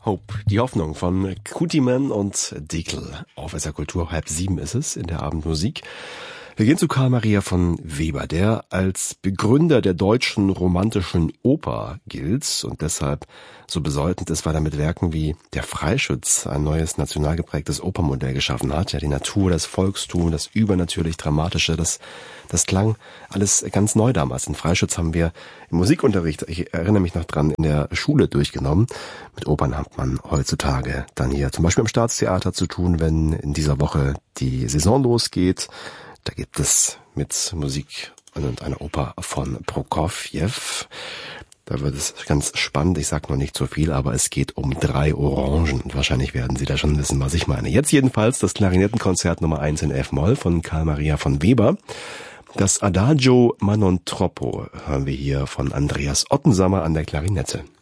Hope, die Hoffnung von Kutiman und Dekl. Auf SR Kultur 6:30 ist es in der Abendmusik. Wir gehen zu Karl Maria von Weber, der als Begründer der deutschen romantischen Oper gilt und deshalb so bedeutend ist, weil er mit Werken wie Der Freischütz ein neues national geprägtes Opernmodell geschaffen hat. Ja, die Natur, das Volkstum, das übernatürlich Dramatische, das klang alles ganz neu damals. Den Freischütz haben wir im Musikunterricht, ich erinnere mich noch dran, in der Schule durchgenommen. Mit Opern hat man heutzutage dann hier zum Beispiel im Staatstheater zu tun, wenn in dieser Woche die Saison losgeht. Da gibt es mit Musik und einer Oper von Prokofjew. Da wird es ganz spannend. Ich sage noch nicht so viel, aber es geht um 3 Orangen. Und wahrscheinlich werden Sie da schon wissen, was ich meine. Jetzt jedenfalls das Klarinettenkonzert Nummer 1 in F-Moll von Karl Maria von Weber. Das Adagio ma non troppo hören wir hier von Andreas Ottensammer an der Klarinette.